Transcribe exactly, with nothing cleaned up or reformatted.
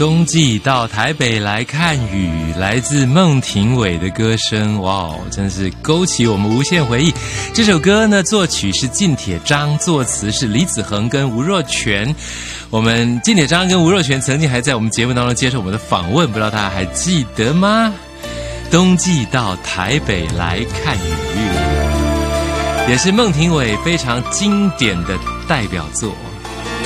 冬季到台北来看雨，来自孟庭苇的歌声，哇哦，真是勾起我们无限回忆。这首歌呢，作曲是靳铁章，作词是李子恒跟吴若权。我们靳铁章跟吴若权曾经还在我们节目当中接受我们的访问，不知道大家还记得吗？冬季到台北来看雨，也是孟庭苇非常经典的代表作。